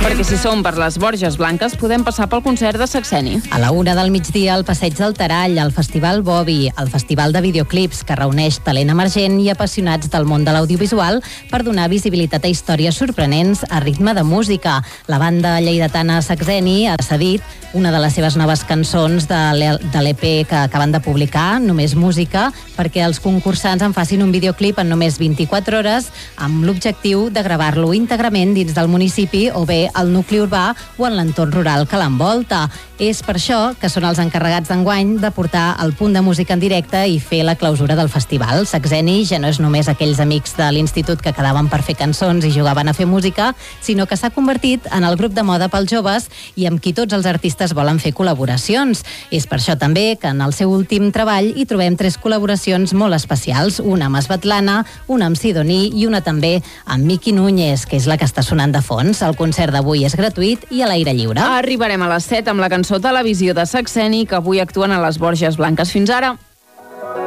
Perquè si som per les Borges Blanques podem passar pel concert de Saxeni. A la 1 del migdia al Passeig del Tarall, al Festival Bobi, el Festival de Videoclips, que reuneix talent emergent i apassionats del món de l'audiovisual per donar visibilitat a històries sorprenents a ritme de música. La banda lleidatana Saxeni ha cedit una de les seves noves cançons de l'EP que acaben de publicar, Només Música, perquè els concursants en facin un videoclip en només 24 hores amb l'objectiu de gravar-lo íntegrament dins del municipi o bé al nucli urbà o en l'entorn rural que l'envolta. És per això que són els encarregats d'enguany de portar el punt de música en directe i fer la clausura del festival. Saxeni ja no és només aquells amics de l'institut que quedaven per fer cançons i jugaven a fer música, sinó que s'ha convertit en el grup de moda pels joves i amb qui tots els artistes volen fer col·laboracions. És per això també que en el seu últim treball hi trobem 3 col·laboracions molt especials, una amb Svetlana, una amb Sidoní i una també amb Miki Núñez, que és la que està sonant de fons. El concert d'avui és gratuït i a l'aire lliure. Arribarem a les 7 amb la cançó Televisió de Saxeni, que avui actuen a les Borges Blanques. Fins ara.